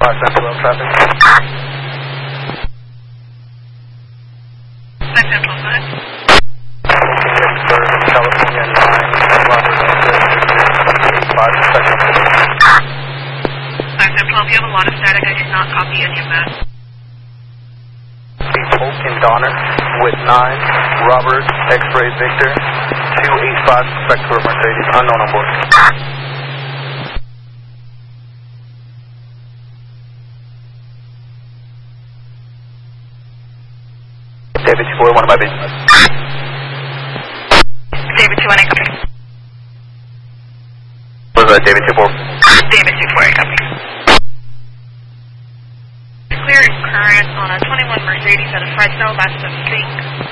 Central traffic. 5 Central 5. California 9, Robert, 5 Central. 5 Central, if you have a lot of static, I did not copy any of that. Oak and Donner with 9, Robert, X-Ray Victor, 285, suspect for Mercedes, unknown on board. David 241, one of my business. David 218, copy. What was that, David 24? David 248, copy. Clear and current on a 21 Mercedes at a Fresno, that's the Sync